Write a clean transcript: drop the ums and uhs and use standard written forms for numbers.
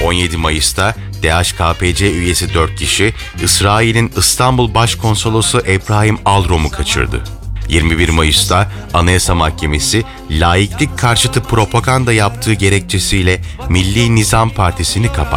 17 Mayıs'ta DHKPC üyesi 4 kişi İsrail'in İstanbul Başkonsolosu Ebrahim Alrom'u kaçırdı. 21 Mayıs'ta Anayasa Mahkemesi laiklik karşıtı propaganda yaptığı gerekçesiyle Milli Nizam Partisi'ni kapattı.